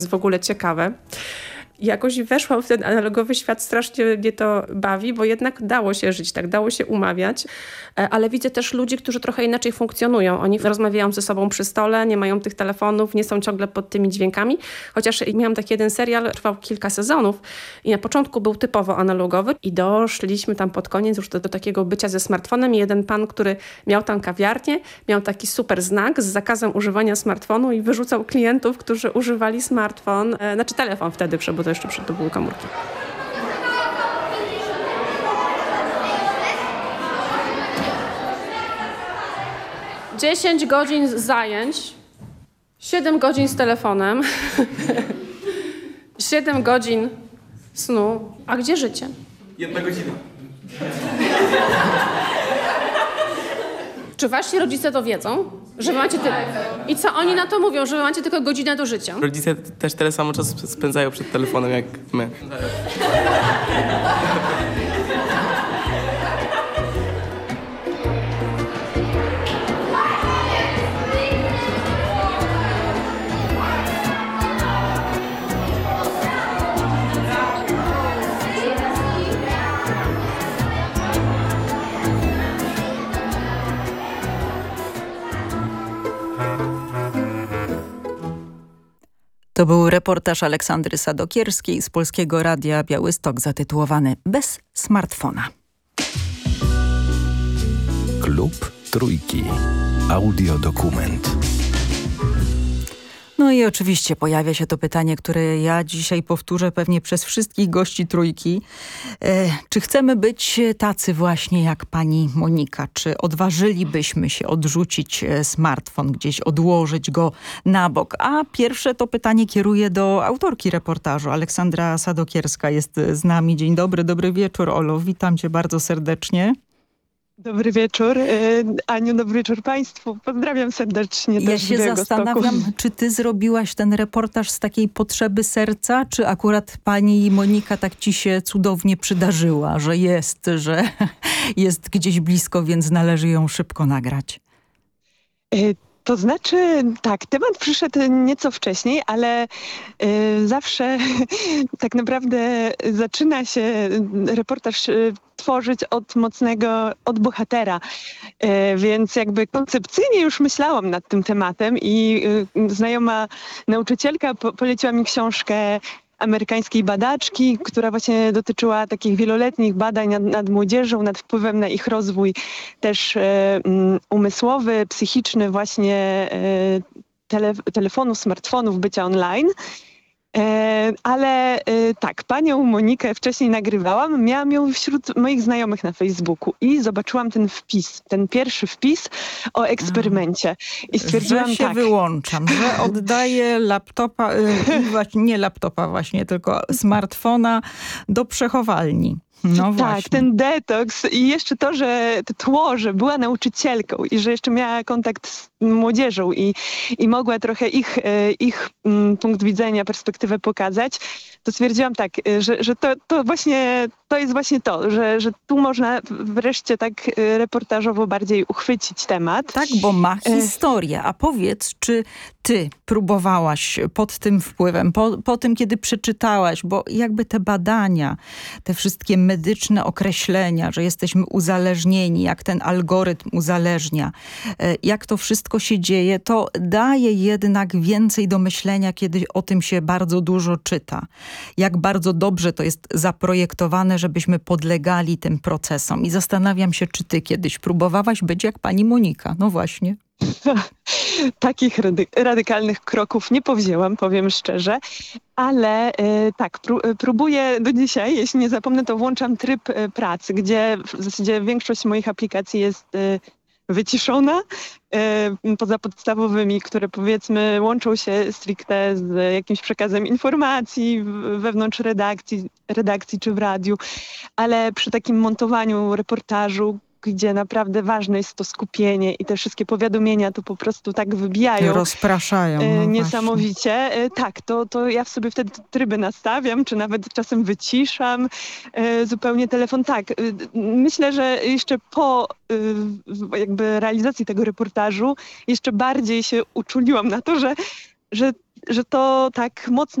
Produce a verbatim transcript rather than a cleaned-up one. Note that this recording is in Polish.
jest w ogóle ciekawe. Jakoś weszłam w ten analogowy świat, strasznie mnie to bawi, bo jednak dało się żyć, tak, dało się umawiać, ale widzę też ludzi, którzy trochę inaczej funkcjonują. Oni rozmawiają ze sobą przy stole, nie mają tych telefonów, nie są ciągle pod tymi dźwiękami, chociaż miałam taki jeden serial, trwał kilka sezonów i na początku był typowo analogowy i doszliśmy tam pod koniec już do, do takiego bycia ze smartfonem i jeden pan, który miał tam kawiarnię, miał taki super znak z zakazem używania smartfonu i wyrzucał klientów, którzy używali smartfon, e, znaczy telefon wtedy, bo to jeszcze przed to były komórki. dziesięć godzin zajęć, siedem godzin z telefonem, siedem godzin snu. A gdzie życie? Jedna godzina. Czy wasi rodzice to wiedzą? Że macie ty... I co oni na to mówią, że wy macie tylko godzinę do życia? Rodzice też tyle samo czasu spędzają przed telefonem jak my. To był reportaż Aleksandry Sadokierskiej z Polskiego Radia Białystok zatytułowany Bez smartfona. Klub Trójki. Audiodokument. No i oczywiście pojawia się to pytanie, które ja dzisiaj powtórzę pewnie przez wszystkich gości Trójki. E, czy chcemy być tacy właśnie jak pani Monika? Czy odważylibyśmy się odrzucić smartfon, gdzieś odłożyć go na bok? A pierwsze to pytanie kieruję do autorki reportażu. Aleksandra Sadokierska jest z nami. Dzień dobry, dobry wieczór, Olo. Witam cię bardzo serdecznie. Dobry wieczór. Aniu, dobry wieczór Państwu. Pozdrawiam serdecznie. Ja się zastanawiam, czy ty zrobiłaś ten reportaż z takiej potrzeby serca, czy akurat pani Monika tak ci się cudownie przydarzyła, że jest, że jest gdzieś blisko, więc należy ją szybko nagrać? To znaczy, tak, temat przyszedł nieco wcześniej, ale y, zawsze tak naprawdę zaczyna się reportaż y, tworzyć od mocnego, od bohatera. Y, więc jakby koncepcyjnie już myślałam nad tym tematem i y, znajoma nauczycielka po, poleciła mi książkę amerykańskiej badaczki, która właśnie dotyczyła takich wieloletnich badań nad, nad młodzieżą, nad wpływem na ich rozwój też e, um, umysłowy, psychiczny właśnie e, tele, telefonów, smartfonów, bycia online. E, ale e, tak, panią Monikę wcześniej nagrywałam, miałam ją wśród moich znajomych na Facebooku i zobaczyłam ten wpis, ten pierwszy wpis o eksperymencie. I stwierdziłam, że się tak, wyłączam, że oddaję laptopa, y, nie laptopa właśnie, tylko smartfona do przechowalni. No tak, ten detoks i jeszcze to, że to tło, że była nauczycielką i że jeszcze miała kontakt z młodzieżą i, i mogła trochę ich, ich punkt widzenia, perspektywę pokazać, to stwierdziłam tak, że, że to, to właśnie to jest właśnie to, że, że tu można wreszcie tak reportażowo bardziej uchwycić temat. Tak, bo ma historię. A powiedz, czy ty próbowałaś pod tym wpływem, po, po tym, kiedy przeczytałaś, bo jakby te badania, te wszystkie medyczne określenia, że jesteśmy uzależnieni, jak ten algorytm uzależnia, jak to wszystko się dzieje, to daje jednak więcej do myślenia, kiedy o tym się bardzo dużo czyta. Jak bardzo dobrze to jest zaprojektowane, żebyśmy podlegali tym procesom. I zastanawiam się, czy ty kiedyś próbowałaś być jak pani Monika. No właśnie. Takich rady, radykalnych kroków nie powzięłam, powiem szczerze, ale y, tak, pró próbuję do dzisiaj, jeśli nie zapomnę, to włączam tryb y, pracy, gdzie w zasadzie większość moich aplikacji jest y, wyciszona, y, poza podstawowymi, które powiedzmy łączą się stricte z jakimś przekazem informacji wewnątrz redakcji, redakcji czy w radiu, ale przy takim montowaniu reportażu, gdzie naprawdę ważne jest to skupienie i te wszystkie powiadomienia to po prostu tak wybijają. Rozpraszają. E, no niesamowicie. E, tak, to, to ja w sobie wtedy tryby nastawiam, czy nawet czasem wyciszam e, zupełnie telefon. Tak, e, myślę, że jeszcze po e, jakby realizacji tego reportażu jeszcze bardziej się uczuliłam na to, że że że to tak mocno